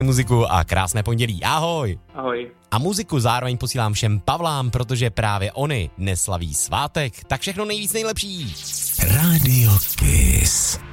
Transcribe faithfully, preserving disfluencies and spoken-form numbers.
muziku a krásné pondělí. Ahoj. Ahoj. A muziku zároveň posílám všem Pavlám, protože právě oni neslaví svátek. Tak všechno nejvíc nejlepší. Radio Kiss.